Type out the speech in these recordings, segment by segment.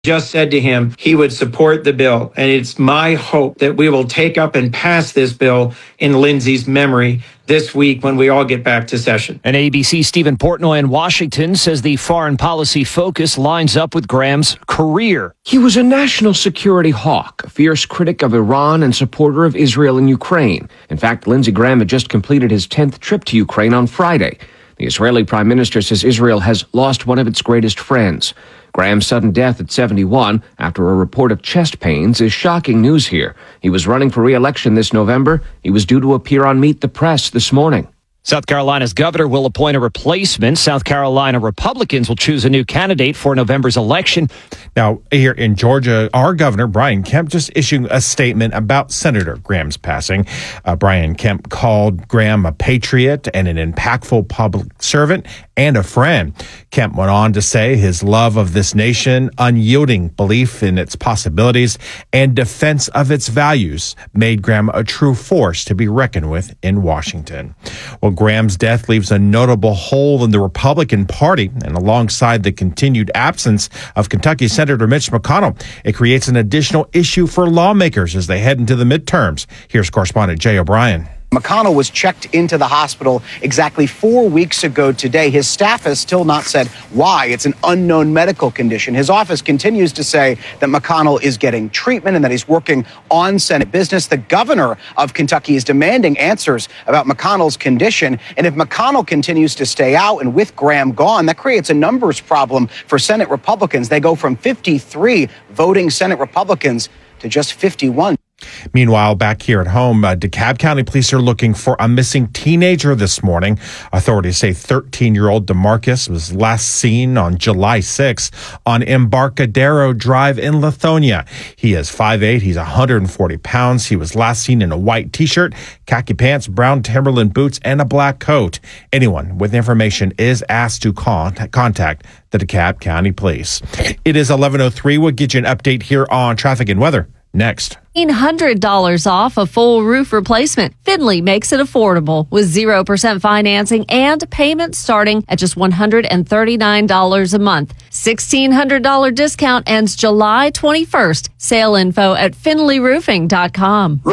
just said to him he would support the bill. And it's my hope that we will take up and pass this bill in Lindsey's memory this week when we all get back to session. And ABC's Stephen Portnoy in Washington says the foreign policy focus lines up with Graham's career. He was a national security hawk, a fierce critic of Iran and supporter of Israel and Ukraine. In fact, Lindsey Graham had just completed his 10th trip to Ukraine on Friday. The Israeli prime minister says Israel has lost one of its greatest friends. Graham's sudden death at 71 after a report of chest pains is shocking news here. He was running for re-election this November. He was due to appear on Meet the Press this morning. South Carolina's governor will appoint a replacement. South Carolina Republicans will choose a new candidate for November's election. Now, here in Georgia, our governor, Brian Kemp, just issued a statement about Senator Graham's passing. Brian Kemp called Graham a patriot and an impactful public servant and a friend. Kemp went on to say his love of this nation, unyielding belief in its possibilities, and defense of its values made Graham a true force to be reckoned with in Washington. Well, Graham's death leaves a notable hole in the Republican Party, and alongside the continued absence of Kentucky Senator Mitch McConnell, it creates an additional issue for lawmakers as they head into the midterms. Here's correspondent Jay O'Brien. McConnell was checked into the hospital exactly 4 weeks ago today. His staff has still not said why. It's an unknown medical condition. His office continues to say that McConnell is getting treatment and that he's working on Senate business. The governor of Kentucky is demanding answers about McConnell's condition. And if McConnell continues to stay out and with Graham gone, that creates a numbers problem for Senate Republicans. They go from 53 voting Senate Republicans to just 51. Meanwhile, back here at home, DeKalb County police are looking for a missing teenager this morning. Authorities say 13-year-old DeMarcus was last seen on July 6th on Embarcadero Drive in Lithonia. He is 5'8". He's 140 pounds. He was last seen in a white T-shirt, khaki pants, brown Timberland boots, and a black coat. Anyone with information is asked to contact the DeKalb County Police. It is 11:03. We'll get you an update here on traffic and weather next. $100 off a full roof replacement. Finley makes it affordable with 0% financing and payments starting at just $139 a month. $1,600 discount ends July 21st. Sale info at finleyroofing.com.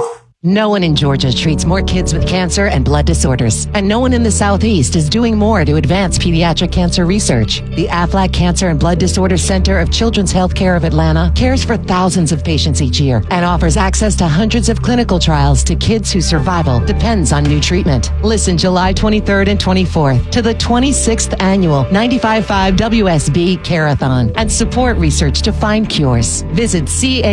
No one in Georgia treats more kids with cancer and blood disorders, and no one in the Southeast is doing more to advance pediatric cancer research. The Aflac Cancer and Blood Disorders Center of Children's Healthcare of Atlanta cares for thousands of patients each year and offers access to hundreds of clinical trials to kids whose survival depends on new treatment. Listen July 23rd and 24th to the 26th annual 95.5 WSB Care-a-thon and support research to find cures. Visit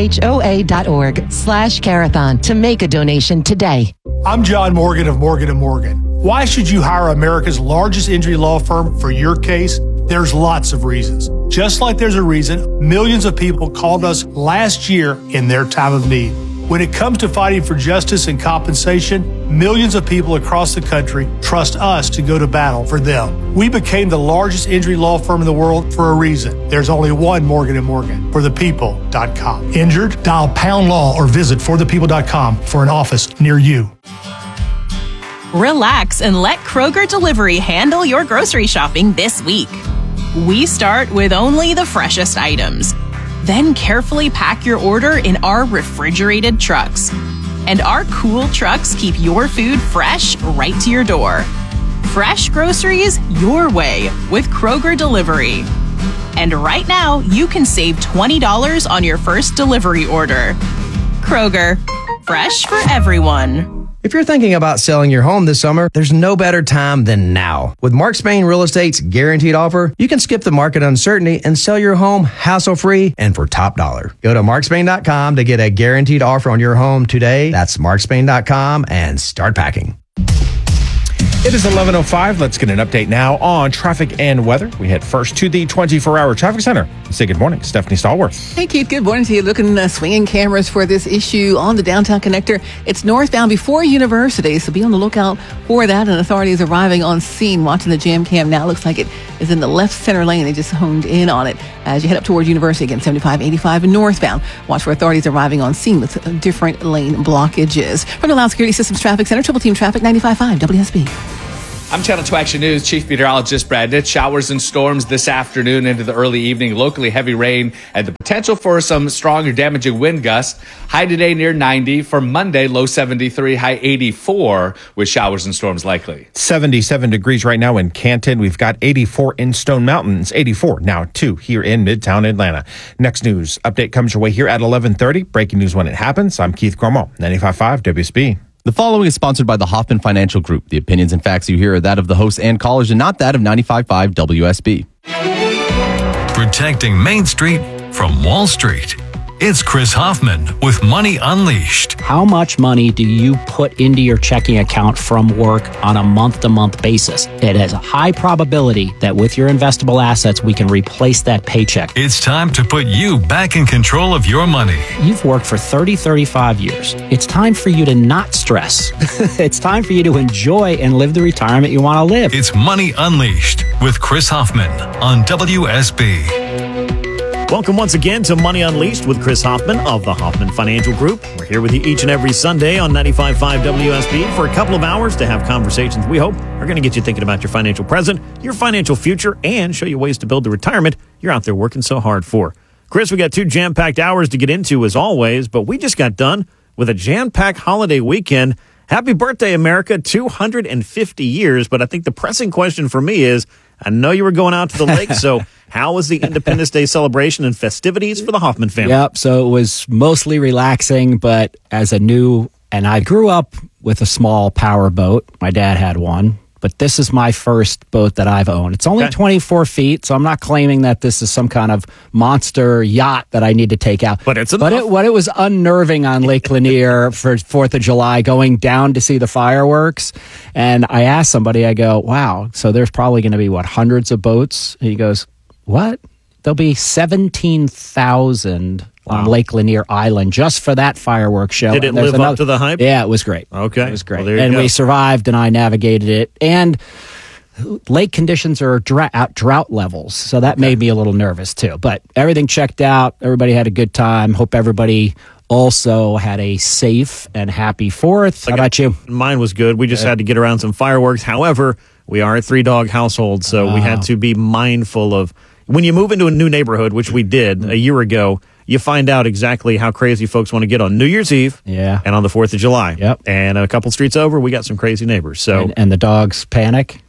choa.org/care-a-thon to make a donation today. I'm John Morgan of Morgan & Morgan. Why should you hire America's largest injury law firm for your case? There's lots of reasons. Just like there's a reason millions of people called us last year in their time of need. When it comes to fighting for justice and compensation, millions of people across the country trust us to go to battle for them. We became the largest injury law firm in the world for a reason. There's only one Morgan & Morgan, forthepeople.com. Injured? Dial pound law or visit forthepeople.com for an office near you. Relax and let Kroger Delivery handle your grocery shopping this week. We start with only the freshest items. Then carefully pack your order in our refrigerated trucks. And our cool trucks keep your food fresh right to your door. Fresh groceries your way with Kroger Delivery. And right now, you can save $20 on your first delivery order. Kroger, fresh for everyone. If you're thinking about selling your home this summer, there's no better time than now. With Mark Spain Real Estate's guaranteed offer, you can skip the market uncertainty and sell your home hassle-free and for top dollar. Go to markspain.com to get a guaranteed offer on your home today. That's markspain.com and start packing. It is 11:05. Let's get an update now on traffic and weather. We head first to the 24-hour traffic center. Say good morning, Stephanie Stallworth. Hey, Keith. Good morning to you. Looking, swinging cameras for this issue on the downtown connector. It's northbound before University, so be on the lookout for that. And authorities arriving on scene. Watching the jam cam now. Looks like it is in the left center lane. They just honed in on it as you head up toward University again, 75-85 northbound. Watch for authorities arriving on scene with different lane blockages. From the Loud Security Systems Traffic Center, Triple Team Traffic 95.5 WSB. I'm Channel 2 Action News Chief Meteorologist Brad Nitz. Showers and storms this afternoon into the early evening. Locally heavy rain and the potential for some strong or damaging wind gusts. High today near 90. For Monday, low 73, high 84 with showers and storms likely. 77 degrees right now in Canton. We've got 84 in Stone Mountains. 84 now, too, here in Midtown Atlanta. Next news update comes your way here at 11:30. Breaking news when it happens. I'm Keith Cornwall, 95.5 WSB. The following is sponsored by the Hoffman Financial Group. The opinions and facts you hear are that of the hosts and callers and not that of 95.5 WSB. Protecting Main Street from Wall Street. It's Chris Hoffman with Money Unleashed. How much money do you put into your checking account from work on a month-to-month basis? It has a high probability that with your investable assets, we can replace that paycheck. It's time to put you back in control of your money. You've worked for 35 years. It's time for you to not stress. It's time for you to enjoy and live the retirement you want to live. It's Money Unleashed with Chris Hoffman on WSB. Welcome once again to Money Unleashed with Chris Hoffman of the Hoffman Financial Group. We're here with you each and every Sunday on 95.5 WSB for a couple of hours to have conversations we hope are going to get you thinking about your financial present, your financial future, and show you ways to build the retirement you're out there working so hard for. Chris, we got 2 jam-packed hours to get into as always, but we just got done with a jam-packed holiday weekend. Happy birthday, America, 250 years. But I think the pressing question for me is, I know you were going out to the lake, so how was the Independence Day celebration and festivities for the Hoffman family? Yep, so it was mostly relaxing, but and I grew up with a small power boat. My dad had one, but this is my first boat that I've owned. It's only 24 feet, so I'm not claiming that this is some kind of monster yacht that I need to take out. But it's enough. But it was unnerving on Lake Lanier for 4th of July, going down to see the fireworks. And I asked somebody, I go, wow, so there's probably going to be, hundreds of boats? And he goes, what? There'll be 17,000 on Lake Lanier Island just for that fireworks show. Did it live up to the hype? Yeah, it was great. Okay. It was great. Well, and we survived, and I navigated it. And lake conditions are at drought levels, so that made me a little nervous too. But everything checked out. Everybody had a good time. Hope everybody also had a safe and happy 4th. How about you? Mine was good. We just had to get around some fireworks. However, we are a 3-dog household, so we had to be mindful of when you move into a new neighborhood, which we did a year ago. You find out exactly how crazy folks want to get on New Year's Eve and on the 4th of July. Yep. And a couple streets over, we got some crazy neighbors. So and the dogs panic?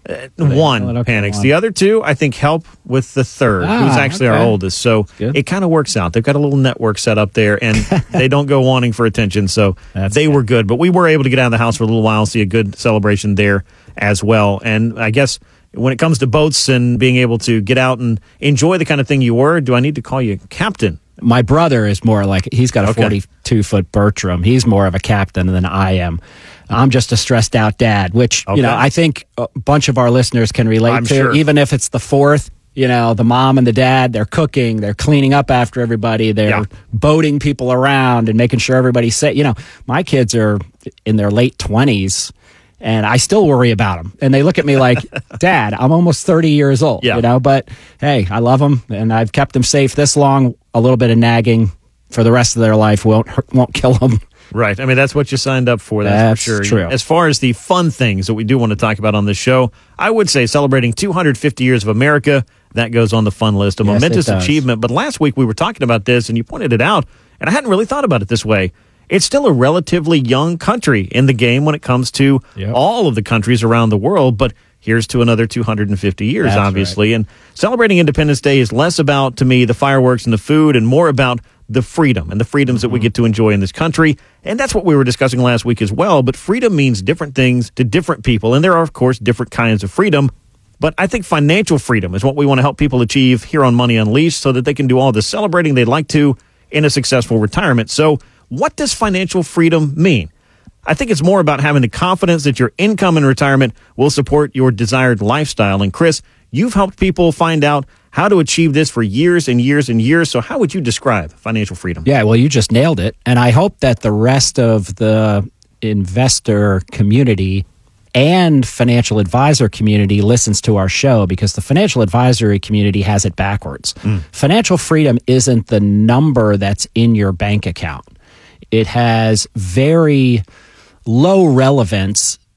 One panics. The other 2, I think, help with the 3rd, who's actually our oldest. So it kind of works out. They've got a little network set up there, and they don't go wanting for attention. So they were good. But we were able to get out of the house for a little while, see a good celebration there as well. And I guess when it comes to boats and being able to get out and enjoy the kind of thing you were, do I need to call you captain? My brother is more like, he's got a 42-foot Bertram. He's more of a captain than I am. I'm just a stressed out dad, which, I think a bunch of our listeners can relate to. Sure. Even if it's the 4th, the mom and the dad, they're cooking, they're cleaning up after everybody, they're boating people around and making sure everybody's safe. My kids are in their late 20s. And I still worry about them. And they look at me like, Dad, I'm almost 30 years old, but hey, I love them and I've kept them safe this long. A little bit of nagging for the rest of their life won't kill them. Right. I mean, that's what you signed up for. That's for sure. True. As far as the fun things that we do want to talk about on this show, I would say celebrating 250 years of America, that goes on the fun list, a momentous achievement. But last week we were talking about this and you pointed it out, and I hadn't really thought about it this way. It's still a relatively young country in the game when it comes to all of the countries around the world, but here's to another 250 years, obviously. Right. And celebrating Independence Day is less about, to me, the fireworks and the food and more about the freedom and the freedoms that we get to enjoy in this country. And that's what we were discussing last week as well. But freedom means different things to different people. And there are, of course, different kinds of freedom. But I think financial freedom is what we want to help people achieve here on Money Unleashed so that they can do all the celebrating they'd like to in a successful retirement. So what does financial freedom mean? I think it's more about having the confidence that your income in retirement will support your desired lifestyle. And Chris, you've helped people find out how to achieve this for years and years and years. So how would you describe financial freedom? Yeah, well, you just nailed it. And I hope that the rest of the investor community and financial advisor community listens to our show, because the financial advisory community has it backwards. Financial freedom isn't the number that's in your bank account. It has very low relevance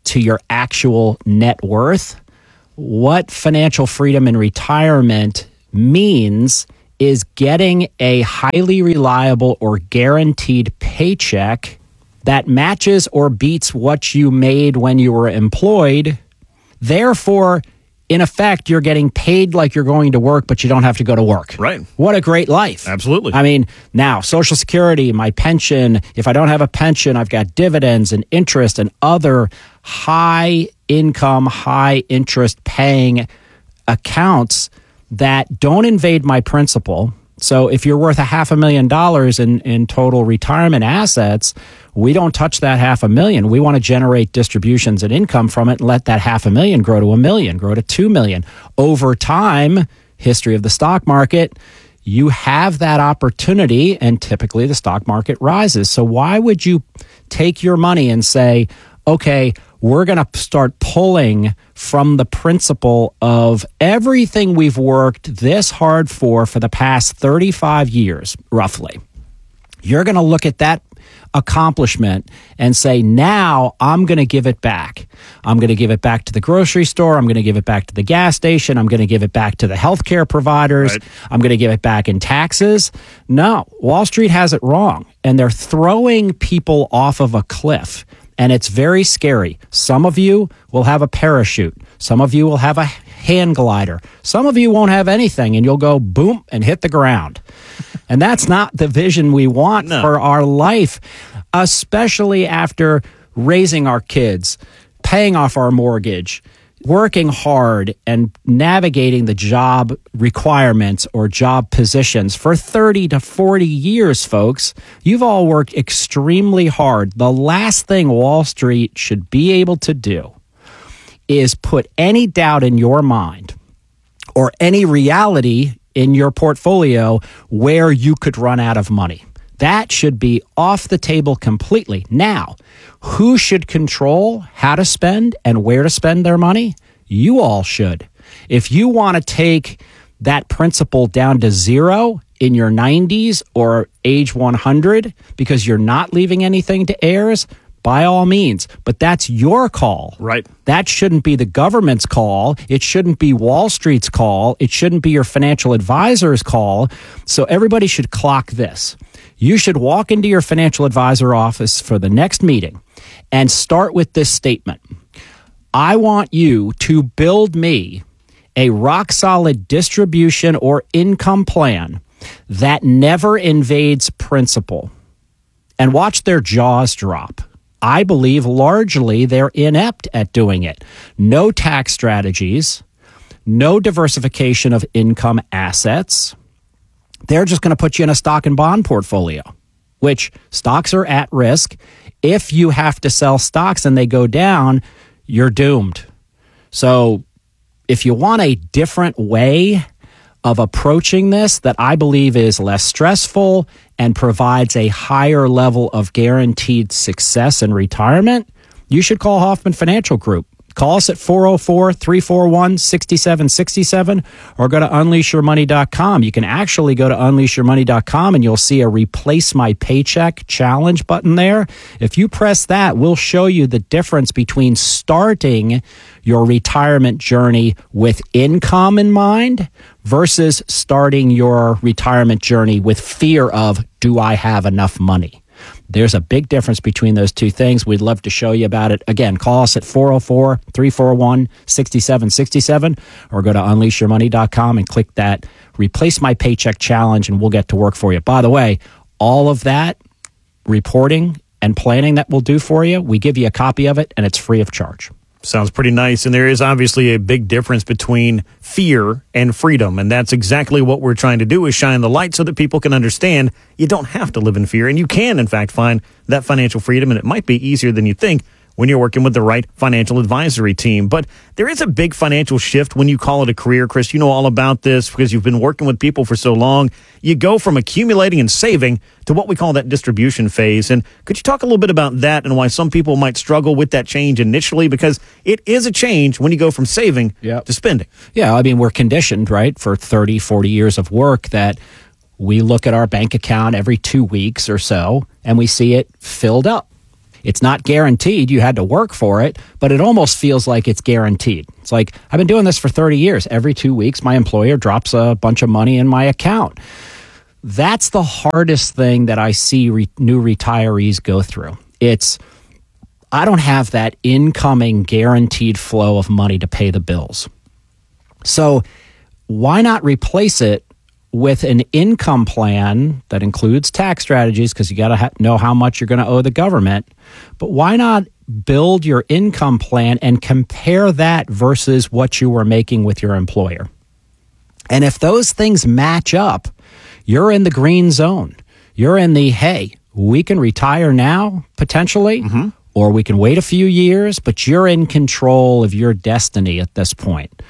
to your actual net worth. What financial freedom in retirement means is getting a highly reliable or guaranteed paycheck that matches or beats what you made when you were employed. Therefore, in effect, you're getting paid like you're going to work, but you don't have to go to work. Right. What a great life. Absolutely. I mean, now, Social Security, my pension, if I don't have a pension, I've got dividends and interest and other high income, high interest paying accounts that don't invade my principal. So if you're worth $500,000 in total retirement assets, we don't touch that $500,000. We want to generate distributions and income from it and let that $500,000 grow to $1 million, grow to $2 million. Over time, history of the stock market, you have that opportunity, and typically the stock market rises. So why would you take your money and say, okay, we're going to start pulling from the principle of everything we've worked this hard for the past 35 years, roughly. You're going to look at that accomplishment and say, now I'm going to give it back. I'm going to give it back to the grocery store. I'm going to give it back to the gas station. I'm going to give it back to the healthcare providers. Right. I'm going to give it back in taxes. No, Wall Street has it wrong. And they're throwing people off of a cliff. And it's very scary. Some of you will have a parachute. Some of you will have a hand glider. Some of you won't have anything, and you'll go boom and hit the ground. And that's not the vision we want for our life, especially after raising our kids, paying off our mortgage, working hard and navigating the job requirements or job positions for 30 to 40 years, folks. You've all worked extremely hard. The last thing Wall Street should be able to do is put any doubt in your mind or any reality in your portfolio where you could run out of money. That should be off the table completely. Now, who should control how to spend and where to spend their money? You all should. If you want to take that principle down to zero in your 90s or age 100 because you're not leaving anything to heirs, by all means. But that's your call. Right. That shouldn't be the government's call. It shouldn't be Wall Street's call. It shouldn't be your financial advisor's call. So everybody should clock this. You should walk into your financial advisor office for the next meeting and start with this statement. I want you to build me a rock-solid distribution or income plan that never invades principal. And watch their jaws drop. I believe largely they're inept at doing it. No tax strategies, no diversification of income assets. They're just going to put you in a stock and bond portfolio, which stocks are at risk. If you have to sell stocks and they go down, you're doomed. So if you want a different way of approaching this that I believe is less stressful and provides a higher level of guaranteed success in retirement, you should call Hoffman Financial Group. Call us at 404-341-6767 or go to unleashyourmoney.com. You can actually go to unleashyourmoney.com and you'll see a Replace My Paycheck challenge button there. If you press that, we'll show you the difference between starting your retirement journey with income in mind versus starting your retirement journey with fear of, do I have enough money? There's a big difference between those two things. We'd love to show you about it. Again, call us at 404-341-6767 or go to unleashyourmoney.com and click that Replace My Paycheck challenge and we'll get to work for you. By the way, all of that reporting and planning that we'll do for you, we give you a copy of it and it's free of charge. Sounds pretty nice. And there is obviously a big difference between fear and freedom. And that's exactly what we're trying to do, is shine the light so that people can understand you don't have to live in fear. And you can, in fact, find that financial freedom. And it might be easier than you think when you're working with the right financial advisory team. But there is a big financial shift when you call it a career. Chris, you know all about this because you've been working with people for so long. You go from accumulating and saving to what we call that distribution phase. And could you talk a little bit about that and why some people might struggle with that change initially? Because it is a change when you go from saving to spending. Yeah, I mean, we're conditioned, right, for 30, 40 years of work that we look at our bank account every 2 weeks or so and we see it filled up. It's not guaranteed. You had to work for it, but it almost feels like it's guaranteed. It's like, I've been doing this for 30 years. Every 2 weeks, my employer drops a bunch of money in my account. That's the hardest thing that I see new retirees go through. I don't have that incoming guaranteed flow of money to pay the bills. So why not replace it with an income plan that includes tax strategies, because you got to know how much you're going to owe the government. But why not build your income plan and compare that versus what you were making with your employer? And if those things match up, you're in the green zone. You're in the, hey, we can retire now, potentially, or we can wait a few years, but you're in control of your destiny at this point.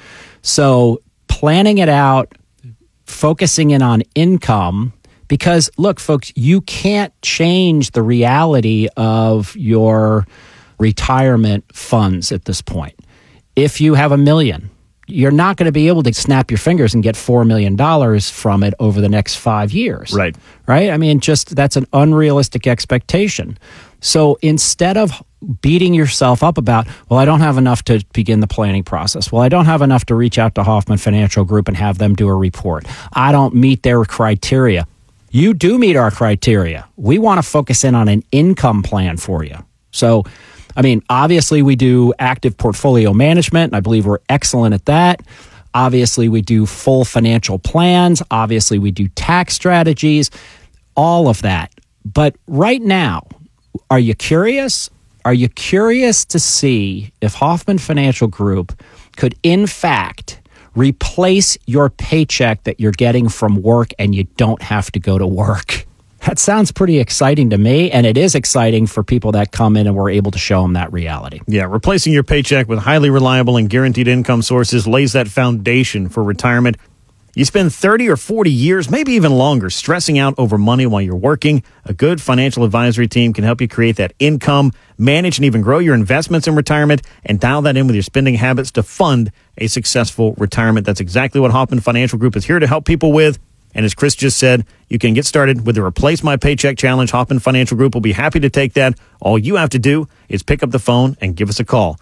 So planning it out, focusing in on income, because look, folks, you can't change the reality of your retirement funds at this point. If you have $1 million, you're not going to be able to snap your fingers and get $4 million from it over the next 5 years. Right. I mean, that's an unrealistic expectation. So instead of beating yourself up about, well, I don't have enough to begin the planning process. Well, I don't have enough to reach out to Hoffman Financial Group and have them do a report. I don't meet their criteria. You do meet our criteria. We want to focus in on an income plan for you. So, I mean, obviously we do active portfolio management, and I believe we're excellent at that. Obviously we do full financial plans. Obviously we do tax strategies, all of that. But right now, are you curious? Are you curious to see if Hoffman Financial Group could, in fact, replace your paycheck that you're getting from work and you don't have to go to work? That sounds pretty exciting to me, and it is exciting for people that come in and we're able to show them that reality. Yeah, replacing your paycheck with highly reliable and guaranteed income sources lays that foundation for retirement. You spend 30 or 40 years, maybe even longer, stressing out over money while you're working. A good financial advisory team can help you create that income, manage and even grow your investments in retirement, and dial that in with your spending habits to fund a successful retirement. That's exactly what Hoffman Financial Group is here to help people with. And as Chris just said, you can get started with the Replace My Paycheck Challenge. Hoffman Financial Group will be happy to take that. All you have to do is pick up the phone and give us a call.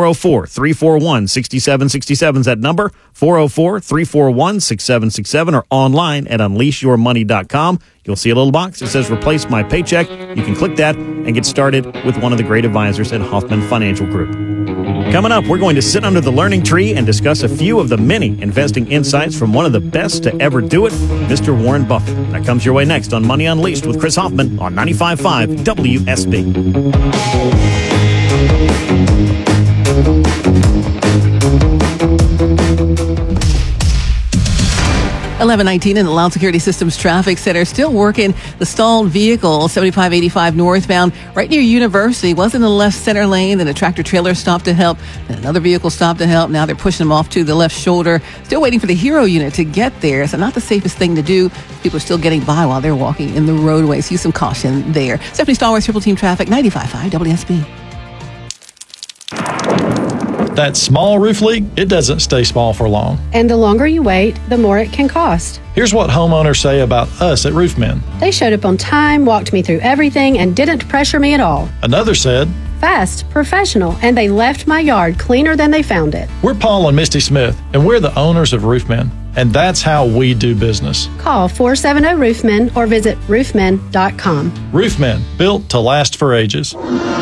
404-341-6767 is that number, 404-341-6767, or online at unleashyourmoney.com. You'll see a little box that says Replace My Paycheck. You can click that and get started with one of the great advisors at Hoffman Financial Group. Coming up, we're going to sit under the learning tree and discuss a few of the many investing insights from one of the best to ever do it, Mr. Warren Buffett. That comes your way next on Money Unleashed with Chris Hoffman on 95.5 WSB. 11:19 in the Loud Security Systems Traffic Center. Still working the stalled vehicle, 7585 northbound, right near University. Was in the left center lane, then a tractor trailer stopped to help, then another vehicle stopped to help. Now they're pushing them off to the left shoulder. Still waiting for the Hero unit to get there. So not the safest thing to do. People are still getting by while they're walking in the roadways. Use some caution there. Stephanie Stallworth, Triple Team Traffic, 95.5 WSB. That small roof leak, it doesn't stay small for long. And the longer you wait, the more it can cost. Here's what homeowners say about us at Roofmen. They showed up on time, walked me through everything, and didn't pressure me at all. Another said, fast, professional, and they left my yard cleaner than they found it. We're Paul and Misty Smith, and we're the owners of Roofmen. And that's how we do business. Call 470-ROOFMEN or visit roofmen.com. Roofmen, built to last for ages.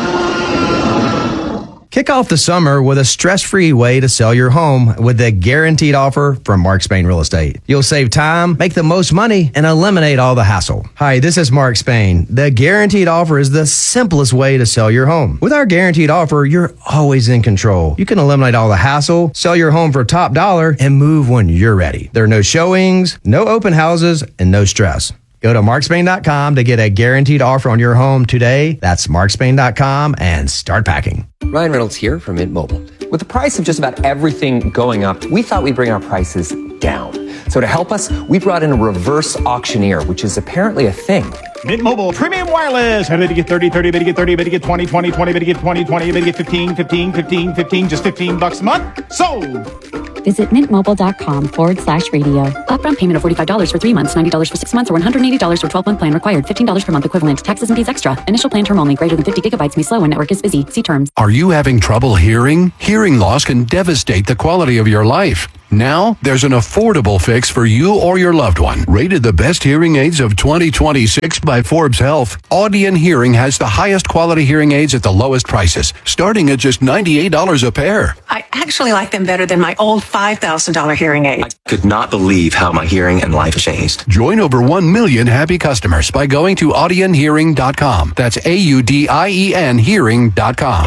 Kick off the summer with a stress-free way to sell your home with the guaranteed offer from Mark Spain Real Estate. You'll save time, make the most money, and eliminate all the hassle. Hi, this is Mark Spain. The guaranteed offer is the simplest way to sell your home. With our guaranteed offer, you're always in control. You can eliminate all the hassle, sell your home for top dollar, and move when you're ready. There are no showings, no open houses, and no stress. Go to markspain.com to get a guaranteed offer on your home today. That's markspain.com and start packing. Ryan Reynolds here from Mint Mobile. With the price of just about everything going up, we thought we'd bring our prices down. So to help us, we brought in a reverse auctioneer, which is apparently a thing. Mint Mobile Premium Wireless. How did you get 30, 30, bid you get 30, bid you get 20, 20, 20, bid you get 20, 20, bid you get 15, 15, 15, 15, just $15 a month? Sold! Visit mintmobile.com/radio. Upfront payment of $45 for 3 months, $90 for 6 months, or $180 for 12-month plan required. $15 per month equivalent. Taxes and fees extra. Initial plan term only. Greater than 50 gigabytes may slow when network is busy. See terms. Are you having trouble hearing? Hearing loss can devastate the quality of your life. Now, there's an affordable fix for you or your loved one. Rated the best hearing aids of 2026 by Forbes Health, Audion Hearing has the highest quality hearing aids at the lowest prices, starting at just $98 a pair. I actually like them better than my old $5,000 hearing aid. I could not believe how my hearing and life changed. Join over 1 million happy customers by going to audionhearing.com. That's AUDIEN hearing.com.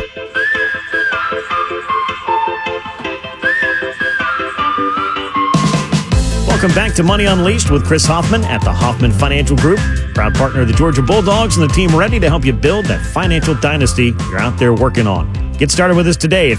Welcome back to Money Unleashed with Chris Hoffman at the Hoffman Financial Group, proud partner of the Georgia Bulldogs and the team ready to help you build that financial dynasty you're out there working on. Get started with us today at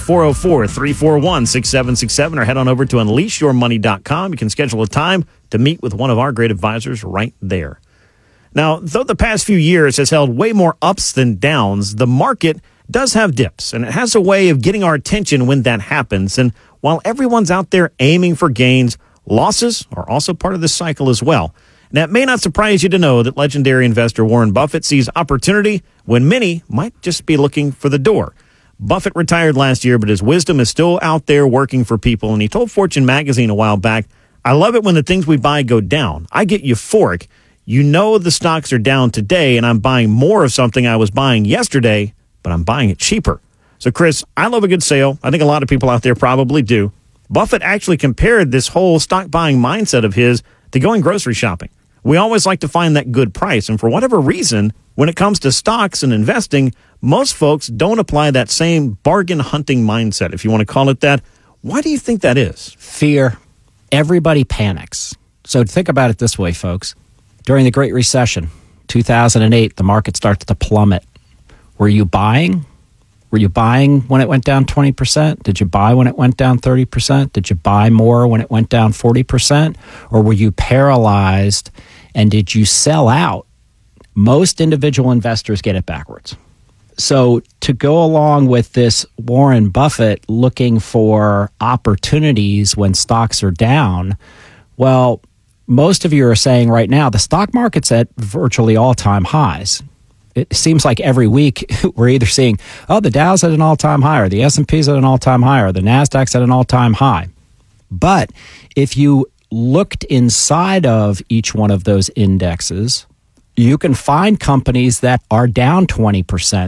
404-341-6767 or head on over to unleashyourmoney.com. You can schedule a time to meet with one of our great advisors right there. Now, though the past few years has held way more ups than downs, the market does have dips, and it has a way of getting our attention when that happens. And while everyone's out there aiming for gains, losses are also part of this cycle as well. Now, it may not surprise you to know that legendary investor Warren Buffett sees opportunity when many might just be looking for the door. Buffett retired last year, but his wisdom is still out there working for people. And he told Fortune magazine a while back, "I love it when the things we buy go down. I get euphoric. You know the stocks are down today, and I'm buying more of something I was buying yesterday, but I'm buying it cheaper." So, Chris, I love a good sale. I think a lot of people out there probably do. Buffett actually compared this whole stock buying mindset of his to going grocery shopping. We always like to find that good price, and for whatever reason, when it comes to stocks and investing, most folks don't apply that same bargain hunting mindset, if you want to call it that. Why do you think that is? Fear. Everybody panics. So think about it this way, folks. During the Great Recession, 2008, the market started to plummet. Were you buying? Were you buying when it went down 20%? Did you buy when it went down 30%? Did you buy more when it went down 40%? Or were you paralyzed and did you sell out? Most individual investors get it backwards. So to go along with this Warren Buffett looking for opportunities when stocks are down, well, most of you are saying right now the stock market's at virtually all-time highs. It seems like every week we're either seeing, oh, the Dow's at an all-time high, or the S&P's at an all-time high, or the NASDAQ's at an all-time high. But if you looked inside of each one of those indexes, you can find companies that are down 20%,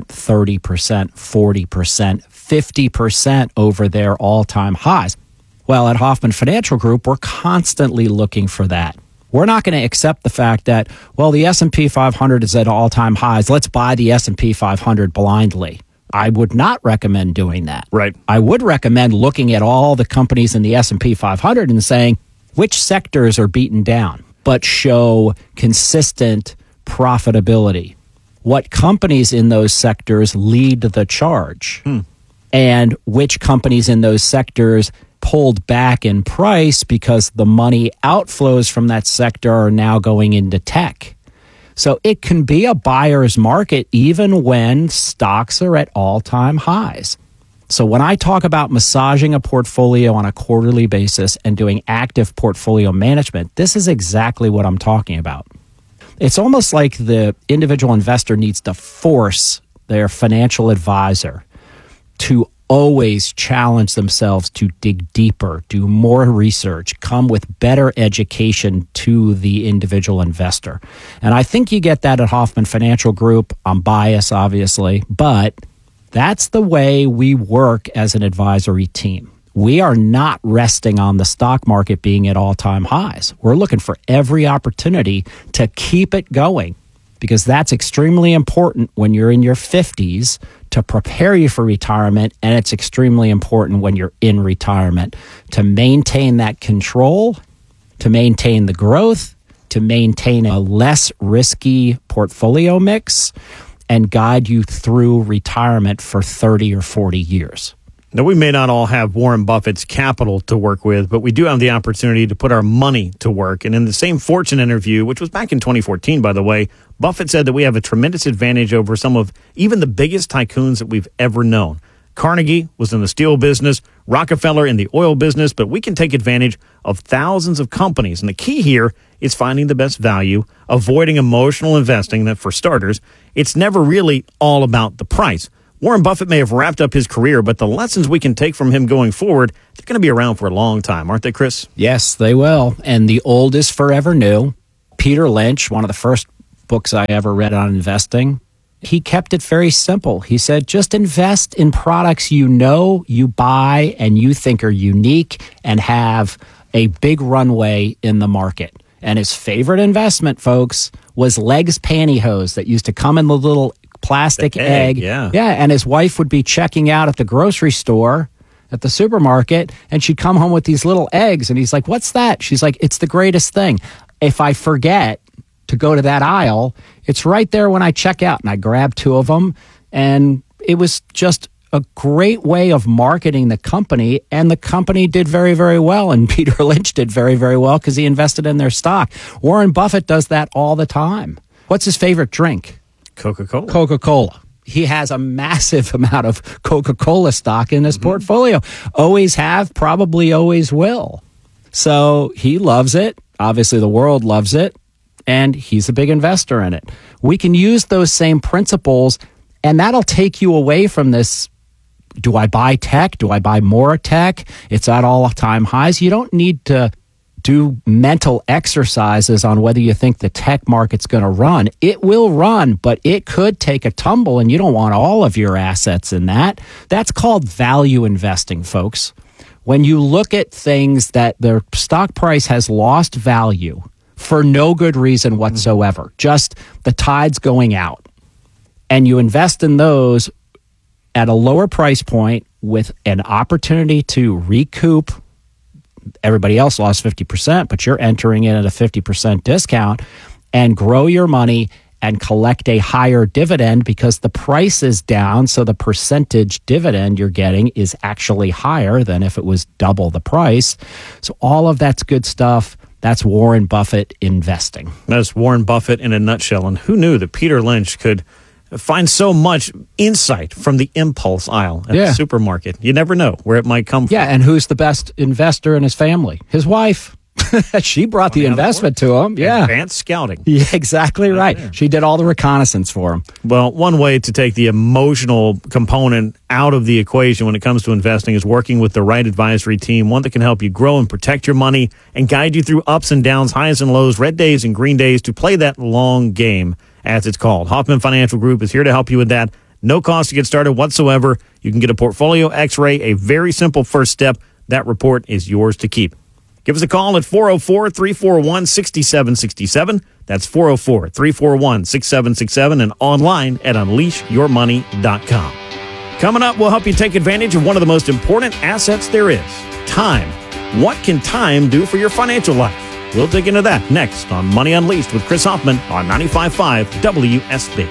30%, 40%, 50% over their all-time highs. Well, at Hoffman Financial Group, we're constantly looking for that. We're not going to accept the fact that, well, the S&P 500 is at all-time highs. Let's buy the S&P 500 blindly. I would not recommend doing that. Right. I would recommend looking at all the companies in the S&P 500 and saying which sectors are beaten down but show consistent profitability. What companies in those sectors lead the charge? And which companies in those sectors pulled back in price because the money outflows from that sector are now going into tech. So it can be a buyer's market even when stocks are at all-time highs. So when I talk about massaging a portfolio on a quarterly basis and doing active portfolio management, this is exactly what I'm talking about. It's almost like the individual investor needs to force their financial advisor to always challenge themselves to dig deeper, do more research, come with better education to the individual investor. And I think you get that at Hoffman Financial Group. I'm biased, obviously, but that's the way we work as an advisory team. We are not resting on the stock market being at all-time highs. We're looking for every opportunity to keep it going, because that's extremely important when you're in your 50s to prepare you for retirement, and it's extremely important when you're in retirement to maintain that control, to maintain the growth, to maintain a less risky portfolio mix, and guide you through retirement for 30 or 40 years. Now, we may not all have Warren Buffett's capital to work with, but we do have the opportunity to put our money to work. And in the same Fortune interview, which was back in 2014, by the way, Buffett said that we have a tremendous advantage over some of even the biggest tycoons that we've ever known. Carnegie was in the steel business, Rockefeller in the oil business, but we can take advantage of thousands of companies. And the key here is finding the best value, avoiding emotional investing. That, for starters, it's never really all about the price. Warren Buffett may have wrapped up his career, but the lessons we can take from him going forward, they're going to be around for a long time, aren't they, Chris? Yes, they will. And the old is forever new. Peter Lynch, one of the first books I ever read on investing, he kept it very simple. He said, just invest in products you know, you buy, and you think are unique and have a big runway in the market. And his favorite investment, folks, was Legs pantyhose that used to come in the little plastic egg. Yeah, and his wife would be checking out at the grocery store, at the supermarket, and she'd come home with these little eggs. And he's like, what's that? She's like, it's the greatest thing. If I forget to go to that aisle, it's right there when I check out. And I grabbed 2 of them, and it was just a great way of marketing the company, and the company did very, very well, and Peter Lynch did very, very well because he invested in their stock. Warren Buffett does that all the time. What's his favorite drink? Coca-Cola. Coca-Cola. He has a massive amount of Coca-Cola stock in his portfolio. Always have, probably always will. So he loves it. Obviously, the world loves it, and he's a big investor in it. We can use those same principles, and that'll take you away from this, do I buy tech? Do I buy more tech? It's at all-time highs. You don't need to do mental exercises on whether you think the tech market's going to run. It will run, but it could take a tumble, and you don't want all of your assets in that. That's called value investing, folks. When you look at things that their stock price has lost value for no good reason whatsoever, just the tide's going out, and you invest in those at a lower price point with an opportunity to recoup. Everybody else lost 50%, but you're entering in at a 50% discount and grow your money and collect a higher dividend because the price is down. So the percentage dividend you're getting is actually higher than if it was double the price. So all of that's good stuff. That's Warren Buffett investing. That's Warren Buffett in a nutshell. And who knew that Peter Lynch could find so much insight from the impulse aisle at the supermarket? You never know where it might come from. Yeah, and who's the best investor in his family? His wife. She brought the investment to him. Yeah. Advanced scouting. Yeah, exactly right. She did all the reconnaissance for him. Well, one way to take the emotional component out of the equation when it comes to investing is working with the right advisory team, one that can help you grow and protect your money and guide you through ups and downs, highs and lows, red days and green days, to play that long game, as it's called. Hoffman Financial Group is here to help you with that. No cost to get started whatsoever. You can get a portfolio x-ray, a very simple first step. That report is yours to keep. Give us a call at 404-341-6767. That's 404-341-6767 and online at unleashyourmoney.com. Coming up, we'll help you take advantage of one of the most important assets there is, time. What can time do for your financial life? We'll dig into that next on Money Unleashed with Chris Hoffman on 95.5 WSB.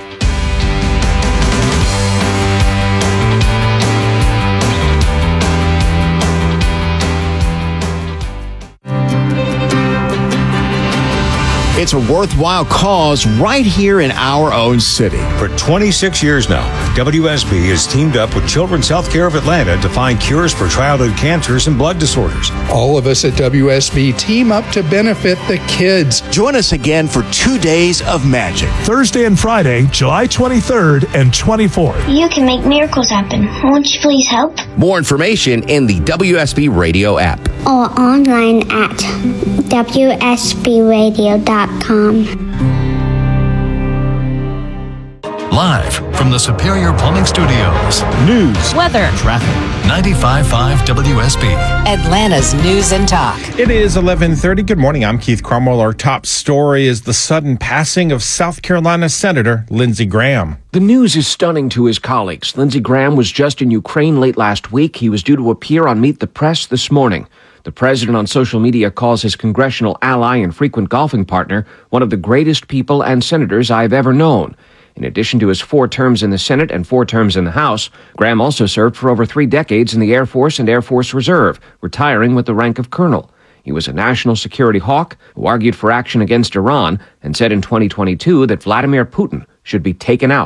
It's a worthwhile cause right here in our own city. For 26 years now, WSB has teamed up with Children's Healthcare of Atlanta to find cures for childhood cancers and blood disorders. All of us at WSB team up to benefit the kids. Join us again for 2 days of magic. Thursday and Friday, July 23rd and 24th. You can make miracles happen. Won't you please help? More information in the WSB Radio app. Or online at WSBradio.com. Live from the Superior Plumbing Studios. News, weather, traffic. 95.5 WSB. Atlanta's News and Talk. It is 11:30. Good morning. I'm Keith Cromwell. Our top story is the sudden passing of South Carolina Senator Lindsey Graham. The news is stunning to his colleagues. Lindsey Graham was just in Ukraine late last week. He was due to appear on Meet the Press this morning. The president on social media calls his congressional ally and frequent golfing partner one of the greatest people and senators I've ever known. In addition to his 4 terms in the Senate and 4 terms in the House, Graham also served for over 3 decades in the Air Force and Air Force Reserve, retiring with the rank of colonel. He was a national security hawk who argued for action against Iran and said in 2022 that Vladimir Putin should be taken out.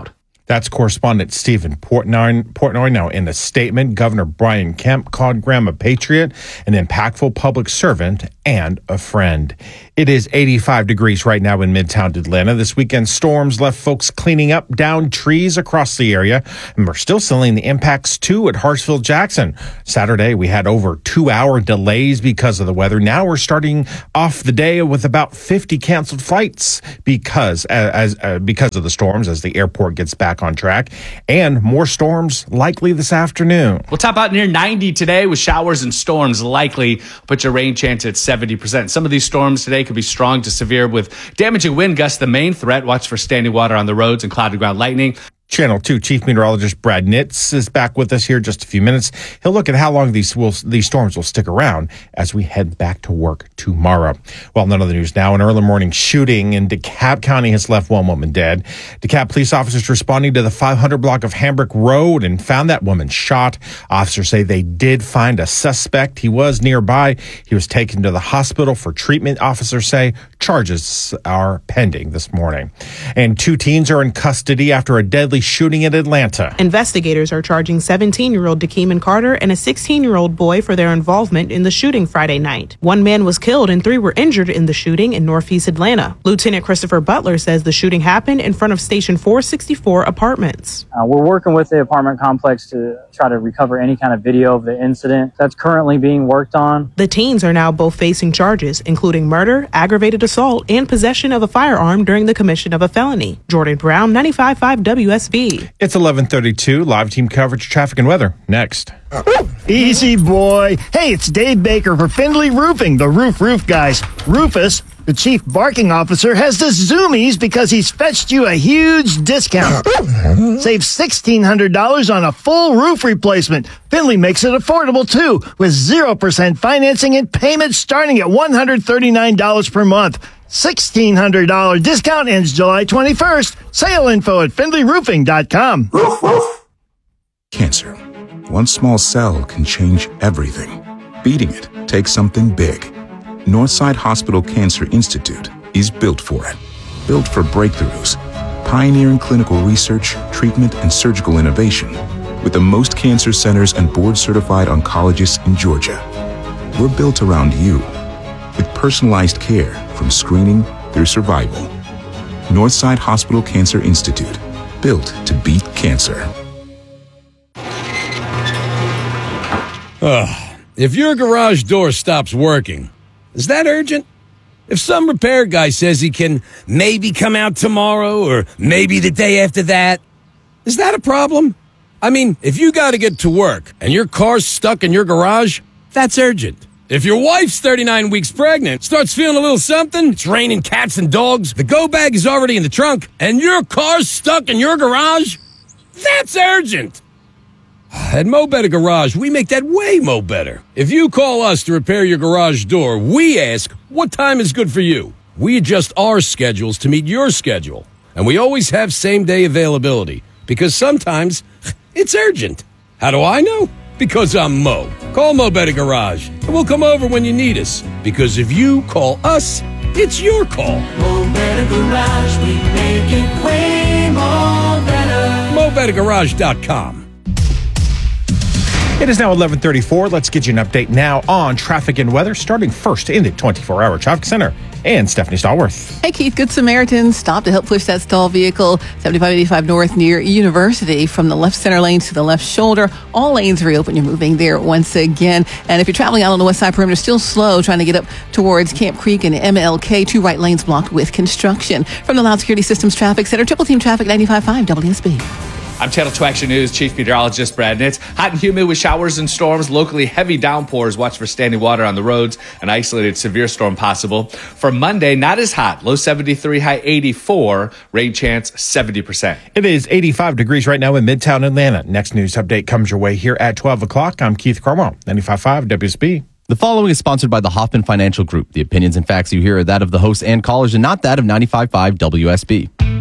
That's correspondent Stephen Portnoy. Now, in a statement, Governor Brian Kemp called Graham a patriot, an impactful public servant, and a friend. It is 85 degrees right now in Midtown Atlanta. This weekend, storms left folks cleaning up downed trees across the area, and we're still feeling the impacts, too, at Hartsfield-Jackson. Saturday, we had over 2-hour delays because of the weather. Now we're starting off the day with about 50 canceled flights because of the storms as the airport gets back on track, and more storms likely this afternoon. We'll top out near 90 today with showers and storms likely. Put your rain chance at 70%. Some of these storms today could be strong to severe with damaging wind gusts. The main threat, watch for standing water on the roads and cloudy ground lightning. Channel 2 Chief Meteorologist Brad Nitz is back with us here in just a few minutes. He'll look at how long these storms will stick around as we head back to work tomorrow. Well, none of the news now. An early morning shooting in DeKalb County has left one woman dead. DeKalb police officers responding to the 500 block of Hambrick Road and found that woman shot. Officers say they did find a suspect. He was nearby. He was taken to the hospital for treatment. Officers say charges are pending this morning. And 2 teens are in custody after a deadly shooting in Atlanta. Investigators are charging 17-year-old Dakeeman Carter and a 16-year-old boy for their involvement in the shooting Friday night. 1 man was killed and 3 were injured in the shooting in Northeast Atlanta. Lieutenant Christopher Butler says the shooting happened in front of Station 464 apartments. We're working with the apartment complex to try to recover any kind of video of the incident. That's currently being worked on. The teens are now both facing charges, including murder, aggravated assault, and possession of a firearm during the commission of a felony. Jordan Brown, 95.5 WSB. It's 11:32. Live team coverage, traffic, and weather. Next. Easy, boy. Hey, it's Dave Baker for Findlay Roofing, the roof guys. Rufus, the chief barking officer, has the zoomies because he's fetched you a huge discount. Save $1,600 on a full roof replacement. Findlay makes it affordable, too, with 0% financing and payments starting at $139 per month. $1,600 discount ends July 21st. Sale info at FindlayRoofing.com. Cancer. One small cell can change everything. Beating it takes something big. Northside Hospital Cancer Institute is built for it. Built for breakthroughs, pioneering clinical research, treatment, and surgical innovation, with the most cancer centers and board-certified oncologists in Georgia. We're built around you, with personalized care from screening through survival. Northside Hospital Cancer Institute, built to beat cancer. If your garage door stops working, is that urgent? If some repair guy says he can maybe come out tomorrow or maybe the day after that, is that a problem? I mean, if you got to get to work and your car's stuck in your garage, that's urgent. If your wife's 39 weeks pregnant, starts feeling a little something, it's raining cats and dogs, the go bag is already in the trunk, and your car's stuck in your garage, that's urgent. At Mo Better Garage, we make that way mo better. If you call us to repair your garage door, we ask, what time is good for you? We adjust our schedules to meet your schedule. And we always have same-day availability, because sometimes it's urgent. How do I know? Because I'm Mo. Call Mo Better Garage, and we'll come over when you need us. Because if you call us, it's your call. Mo Better Garage, we make it way more better. MoBetterGarage.com. It is now 11:34. Let's get you an update now on traffic and weather, starting first in the 24-hour traffic center. And Stephanie Stallworth. Hey, Keith. Good Samaritan stopped to help push that stall vehicle 7585 North near University from the left center lane to the left shoulder. All lanes reopen. You're moving there once again. And if you're traveling out on the west side perimeter, still slow trying to get up towards Camp Creek and MLK. 2 right lanes blocked with construction. From the Loud Security Systems Traffic Center, Triple Team Traffic 95.5 WSB. I'm Channel 2 Action News Chief Meteorologist Brad Nitz. Hot and humid with showers and storms, locally heavy downpours. Watch for standing water on the roads. An isolated severe storm possible. For Monday, not as hot. Low 73, high 84. Rain chance 70%. It is 85 degrees right now in Midtown Atlanta. Next news update comes your way here at 12 o'clock. I'm Keith Cromwell, 95.5 WSB. The following is sponsored by the Hoffman Financial Group. The opinions and facts you hear are that of the hosts and callers and not that of 95.5 WSB.